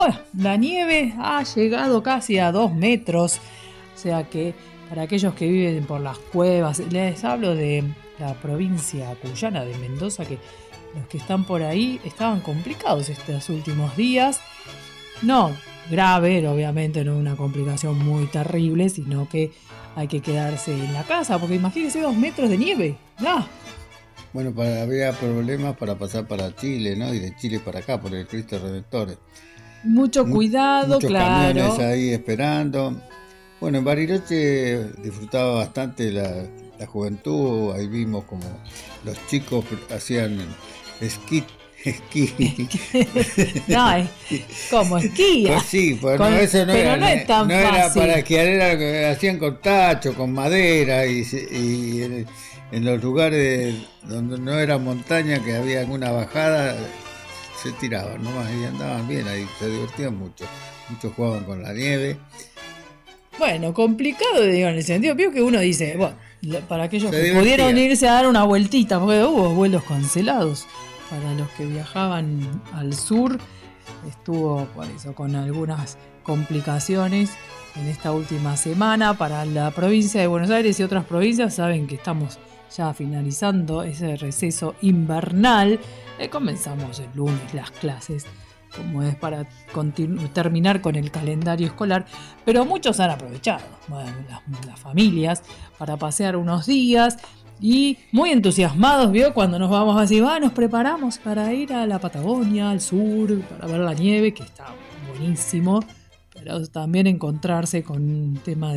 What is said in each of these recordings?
Bueno, la nieve ha llegado casi a 2 metros, o sea que para aquellos que viven por las cuevas, les hablo de la provincia cuyana de Mendoza, que los que están por ahí estaban complicados estos últimos días. No grave, obviamente no una complicación muy terrible, sino que hay que quedarse en la casa, porque imagínense 2 metros de nieve. ¡Ah! Bueno, había problemas para pasar para Chile, ¿no? Y de Chile para acá, por el Cristo Redentor. Mucho cuidado, Muchos camiones claro. ahí esperando. Bueno, en Bariloche disfrutaba bastante la juventud. Ahí vimos como los chicos hacían esquí. Esquí. No, es como esquía. Pues sí, pues no, eso no Pero era, no es tan no era para fácil. esquiar, era lo que hacían con tacho, con madera y en los lugares donde no era montaña, que había alguna bajada, se tiraban nomás y andaban bien ahí, se divertían mucho. Muchos jugaban con la nieve. Bueno, complicado, digo, en el sentido, veo que uno dice, bueno, para aquellos Se que pudieron divertían. irse a dar una vueltita, porque hubo vuelos cancelados para los que viajaban al sur, estuvo por eso con algunas complicaciones en esta última semana para la provincia de Buenos Aires y otras provincias. Saben que estamos ya finalizando ese receso invernal. Comenzamos el lunes las clases, como es para terminar con el calendario escolar, pero muchos han aprovechado, bueno, las familias, para pasear unos días y muy entusiasmados, ¿vio? Cuando nos vamos así, nos preparamos para ir a la Patagonia, al sur, para ver la nieve, que está buenísimo, pero también encontrarse con un tema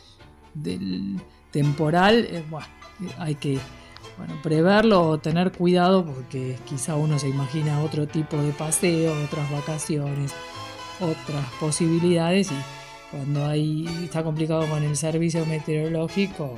del temporal, hay que preverlo o tener cuidado, porque quizá uno se imagina otro tipo de paseo, otras vacaciones, otras posibilidades, y cuando está complicado con el servicio meteorológico,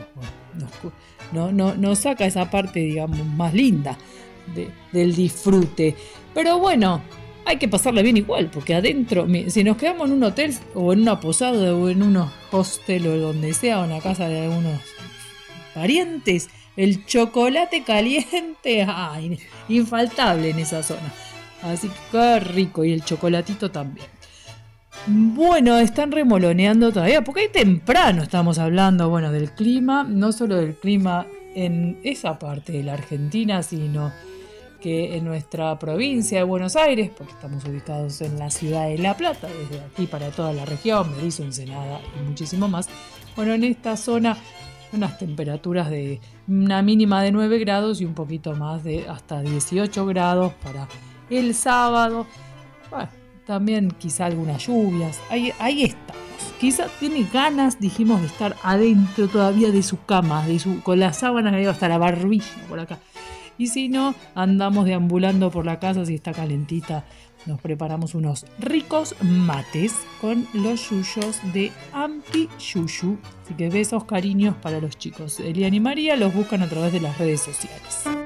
nos saca esa parte, digamos, más linda del disfrute. Pero bueno, hay que pasarla bien igual, porque adentro, si nos quedamos en un hotel o en una posada o en unos hostel o donde sea, o en la casa de algunos parientes, el chocolate caliente, infaltable en esa zona. Así que qué rico, y el chocolatito también. Bueno, están remoloneando todavía, porque ahí temprano estamos hablando, del clima, no solo del clima en esa parte de la Argentina, sino que en nuestra provincia de Buenos Aires, porque estamos ubicados en la ciudad de La Plata, desde aquí para toda la región, Berizo, Ensenada y muchísimo más. Bueno, en esta zona unas temperaturas de una mínima de 9 grados y un poquito más de hasta 18 grados para el sábado. Bueno, también quizá algunas lluvias. Ahí estamos. Quizá tiene ganas, dijimos, de estar adentro todavía de su cama, con las sábanas hasta la barbilla por acá. Y si no, andamos deambulando por la casa, si está calentita, nos preparamos unos ricos mates con los yuyos de Ampi Yuyu. Así que besos, cariños para los chicos. Elian y María los buscan a través de las redes sociales.